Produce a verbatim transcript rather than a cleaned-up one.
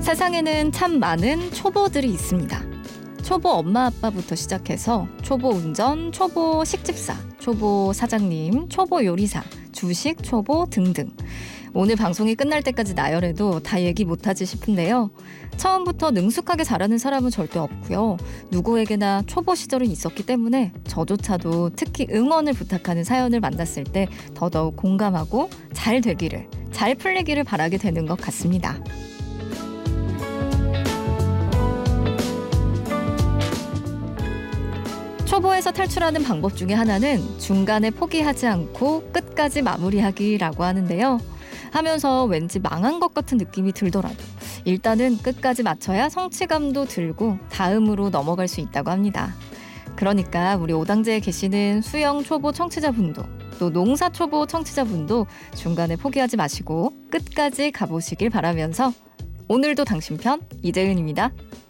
세상에는 참 많은 초보들이 있습니다. 초보 엄마 아빠부터 시작해서 초보 운전, 초보 식집사, 초보 사장님, 초보 요리사, 주식 초보 등등. 오늘 방송이 끝날 때까지 나열해도 다 얘기 못하지 싶은데요. 처음부터 능숙하게 잘하는 사람은 절대 없고요. 누구에게나 초보 시절은 있었기 때문에 저조차도 특히 응원을 부탁하는 사연을 만났을 때 더더욱 공감하고 잘 되기를, 잘 풀리기를 바라게 되는 것 같습니다. 초보에서 탈출하는 방법 중에 하나는 중간에 포기하지 않고 끝까지 마무리하기라고 하는데요. 하면서 왠지 망한 것 같은 느낌이 들더라도 일단은 끝까지 마쳐야 성취감도 들고 다음으로 넘어갈 수 있다고 합니다. 그러니까 우리 오당제에 계시는 수영 초보 청취자분도 또 농사 초보 청취자분도 중간에 포기하지 마시고 끝까지 가보시길 바라면서 오늘도 당신 편 이재은입니다.